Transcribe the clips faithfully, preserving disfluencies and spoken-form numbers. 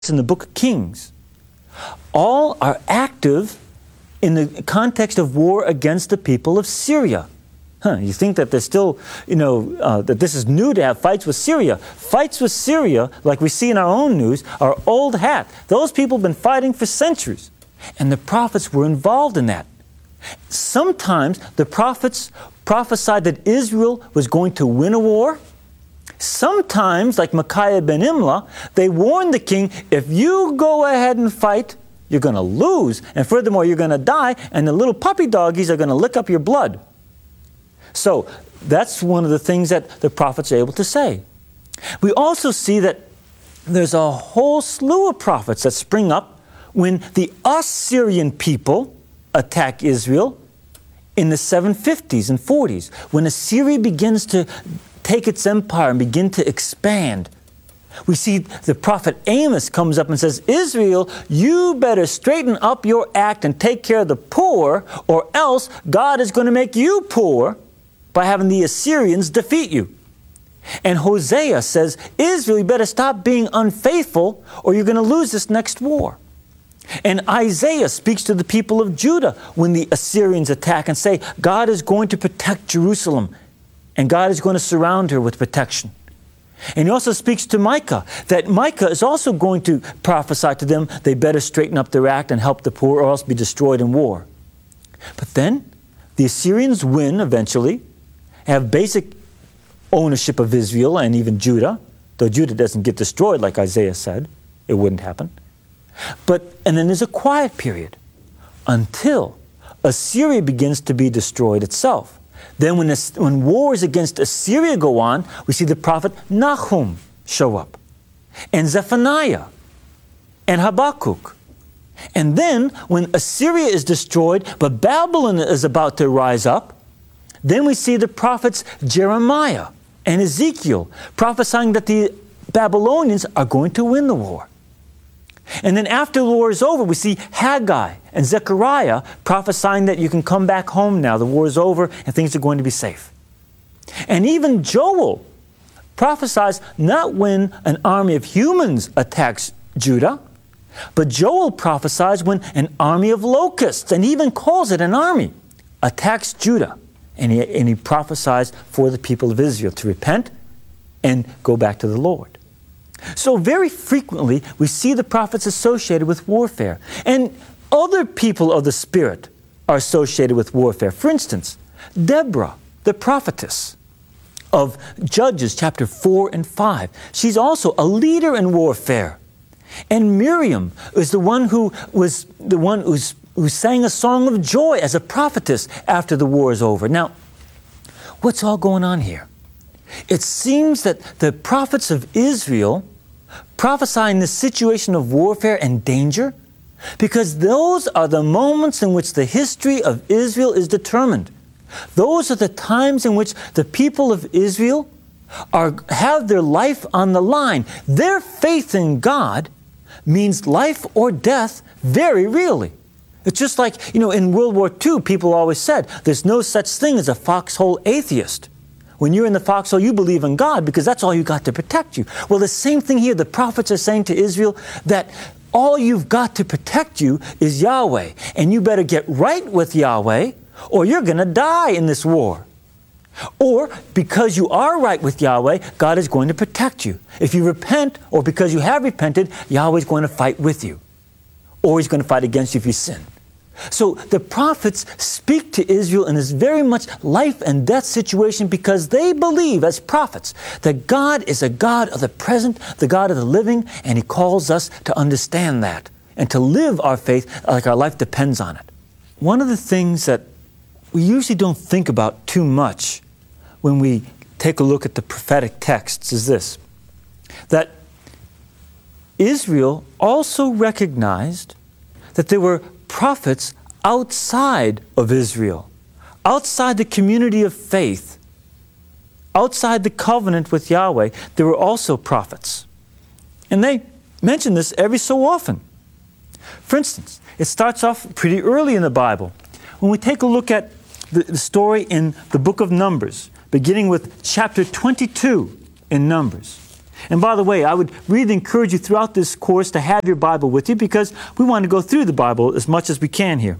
in the book of Kings, all are active in the context of war against the people of Syria. Huh, you think that there's still, you know, uh, that this is new to have fights with Syria. Fights with Syria, like we see in our own news, are old hat. Those people have been fighting for centuries. And the prophets were involved in that. Sometimes the prophets prophesied that Israel was going to win a war. Sometimes, like Micaiah ben Imlah, they warned the king, if you go ahead and fight, you're going to lose. And furthermore, you're going to die, and the little puppy doggies are going to lick up your blood. So that's one of the things that the prophets are able to say. We also see that there's a whole slew of prophets that spring up when the Assyrian people attack Israel in the seven fifties and forties, when Assyria begins to take its empire and begin to expand. We see the prophet Amos comes up and says, Israel, you better straighten up your act and take care of the poor, or else God is going to make you poor by having the Assyrians defeat you. And Hosea says, Israel, you better stop being unfaithful or you're going to lose this next war. And Isaiah speaks to the people of Judah when the Assyrians attack and say, God is going to protect Jerusalem and God is going to surround her with protection. And he also speaks to Micah, that Micah is also going to prophesy to them, they better straighten up their act and help the poor or else be destroyed in war. But then the Assyrians win eventually, have basic ownership of Israel and even Judah, though Judah doesn't get destroyed like Isaiah said, it wouldn't happen. But, and then there's a quiet period until Assyria begins to be destroyed itself. Then when, this, when wars against Assyria go on, we see the prophet Nahum show up, and Zephaniah, and Habakkuk. And then when Assyria is destroyed, but Babylon is about to rise up, then we see the prophets Jeremiah and Ezekiel prophesying that the Babylonians are going to win the war. And then after the war is over, we see Haggai and Zechariah prophesying that you can come back home now. The war is over and things are going to be safe. And even Joel prophesies not when an army of humans attacks Judah, but Joel prophesies when an army of locusts, and even calls it an army, attacks Judah. And he, and he prophesies for the people of Israel to repent and go back to the Lord. So very frequently, we see the prophets associated with warfare. And other people of the Spirit are associated with warfare. For instance, Deborah, the prophetess of Judges chapter four and five. She's also a leader in warfare. And Miriam is the one who was the one who's, who sang a song of joy as a prophetess after the war is over. Now, what's all going on here? It seems that the prophets of Israel prophesy in this situation of warfare and danger because those are the moments in which the history of Israel is determined. Those are the times in which the people of Israel are, have their life on the line. Their faith in God means life or death very really. It's just like, you know, in World War Two, people always said, there's no such thing as a foxhole atheist. When you're in the foxhole, you believe in God because that's all you got to protect you. Well, the same thing here. The prophets are saying to Israel that all you've got to protect you is Yahweh. And you better get right with Yahweh or you're going to die in this war. Or because you are right with Yahweh, God is going to protect you. If you repent or because you have repented, Yahweh is going to fight with you. Or He's going to fight against you if you sin. So the prophets speak to Israel in this very much life and death situation because they believe as prophets that God is a God of the present, the God of the living, and He calls us to understand that and to live our faith like our life depends on it. One of the things that we usually don't think about too much when we take a look at the prophetic texts is this, that Israel also recognized that there were prophets outside of Israel, outside the community of faith, outside the covenant with Yahweh. There were also prophets. And they mention this every so often. For instance, it starts off pretty early in the Bible. When we take a look at the, the story in the book of Numbers, beginning with chapter twenty-two in Numbers, And by the way, I would really encourage you throughout this course to have your Bible with you, because we want to go through the Bible as much as we can here.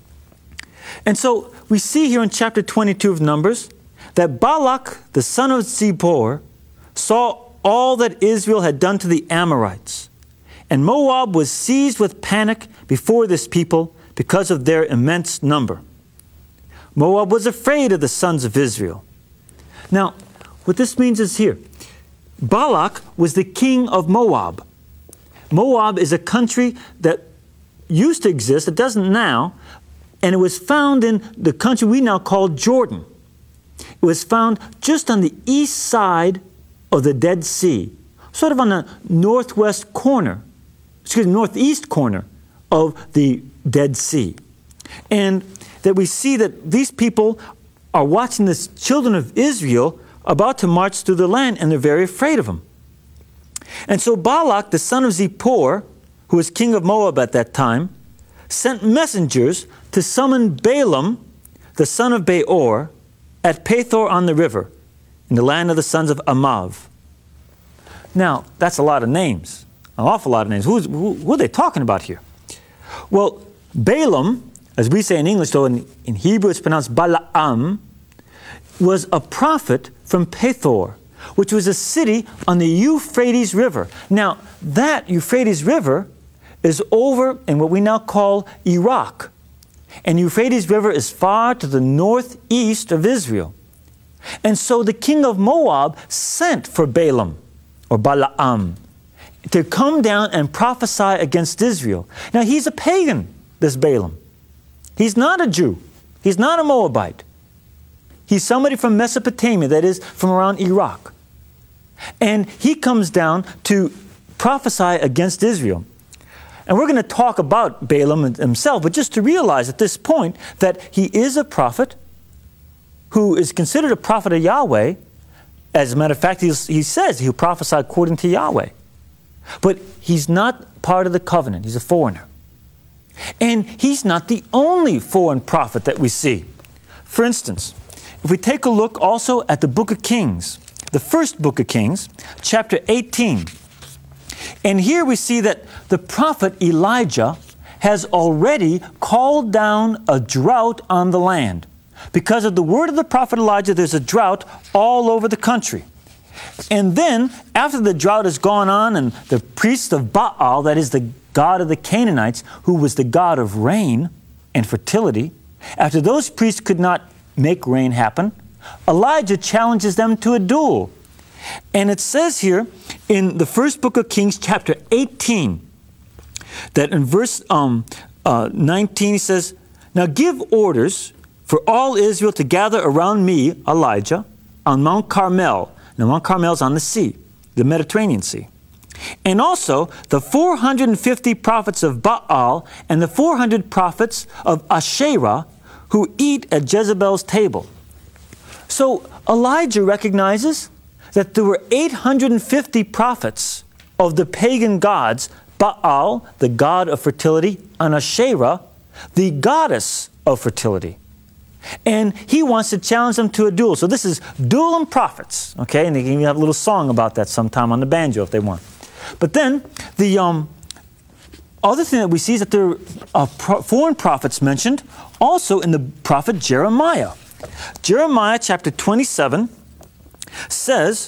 And so we see here in chapter twenty-two of Numbers that Balak, the son of Zippor, saw all that Israel had done to the Amorites. And Moab was seized with panic before this people because of their immense number. Moab was afraid of the sons of Israel. Now, what this means is here. Balak was the king of Moab. Moab is a country that used to exist, it doesn't now, and it was found in the country we now call Jordan. It was found just on the east side of the Dead Sea, sort of on the northwest corner, excuse me, northeast corner of the Dead Sea. And that we see that these people are watching the children of Israel about to march through the land, and they're very afraid of them. And so Balak, the son of Zippor, who was king of Moab at that time, sent messengers to summon Balaam, the son of Beor, at Pethor on the river, in the land of the sons of Amav. Now, that's a lot of names, an awful lot of names. Who's, who, who are they talking about here? Well, Balaam, as we say in English, though in, in Hebrew it's pronounced Balaam, was a prophet from Pethor, which was a city on the Euphrates River. Now, that Euphrates River is over in what we now call Iraq. And Euphrates River is far to the northeast of Israel. And so the king of Moab sent for Balaam, or Balaam, to come down and prophesy against Israel. Now, he's a pagan, this Balaam. He's not a Jew. He's not a Moabite. He's somebody from Mesopotamia, that is, from around Iraq. And he comes down to prophesy against Israel. And we're going to talk about Balaam himself, but just to realize at this point that he is a prophet who is considered a prophet of Yahweh. As a matter of fact, he says he'll prophesy according to Yahweh. But he's not part of the covenant. He's a foreigner. And he's not the only foreign prophet that we see. For instance, if we take a look also at the book of Kings, the first book of Kings, chapter eighteen. And here we see that the prophet Elijah has already called down a drought on the land. Because of the word of the prophet Elijah, there's a drought all over the country. And then, after the drought has gone on, and the priest of Baal, that is the god of the Canaanites, who was the god of rain and fertility, after those priests could not make rain happen, Elijah challenges them to a duel. And it says here in the first book of Kings, chapter eighteen, that in verse um, uh, nineteen, he says, "Now give orders for all Israel to gather around me, Elijah, on Mount Carmel." Now, Mount Carmel is on the sea, the Mediterranean Sea. "And also the four hundred fifty prophets of Baal and the four hundred prophets of Asherah who eat at Jezebel's table." So Elijah recognizes that there were eight hundred fifty prophets of the pagan gods, Baal, the god of fertility, and Asherah, the goddess of fertility. And he wants to challenge them to a duel. So this is dueling prophets, okay? And they can even have a little song about that sometime on the banjo if they want. But then the um, other thing that we see is that there are pro- foreign prophets mentioned also in the prophet Jeremiah. Jeremiah chapter twenty-seven says,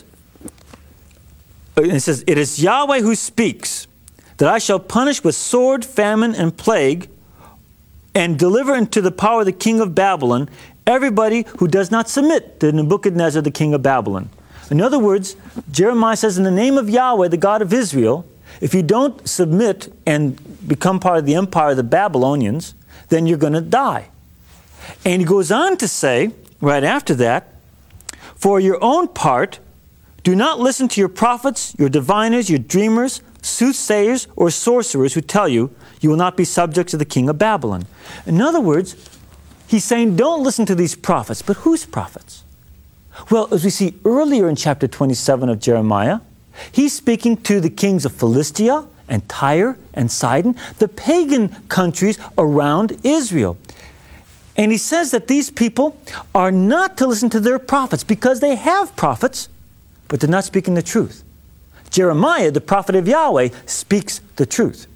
it says, "It is Yahweh who speaks, that I shall punish with sword, famine, and plague, and deliver into the power of the king of Babylon everybody who does not submit to Nebuchadnezzar, the king of Babylon." In other words, Jeremiah says, in the name of Yahweh, the God of Israel, if you don't submit and become part of the empire of the Babylonians, then you're going to die. And he goes on to say, right after that, "For your own part, do not listen to your prophets, your diviners, your dreamers, soothsayers, or sorcerers who tell you you will not be subject to the king of Babylon." In other words, he's saying don't listen to these prophets. But whose prophets? Well, as we see earlier in chapter twenty-seven of Jeremiah, he's speaking to the kings of Philistia and Tyre and Sidon, the pagan countries around Israel. And he says that these people are not to listen to their prophets because they have prophets, but they're not speaking the truth. Jeremiah, the prophet of Yahweh, speaks the truth.